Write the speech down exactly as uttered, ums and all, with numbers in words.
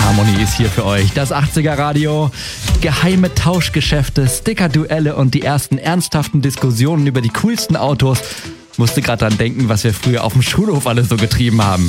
Harmony ist hier für euch. Das achtziger Radio, geheime Tauschgeschäfte, Sticker-Duelle und die ersten ernsthaften Diskussionen über die coolsten Autos. Musste gerade dran denken, was wir früher auf dem Schulhof alles so getrieben haben.